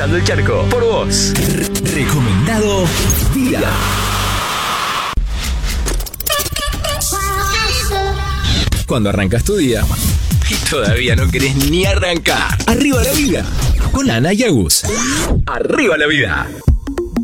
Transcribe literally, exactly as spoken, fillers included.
Cruzando el charco, por vos. Recomendado Día. Cuando arrancas tu día y todavía no querés ni arrancar. Arriba la vida, con Ana y Agus. Arriba la vida.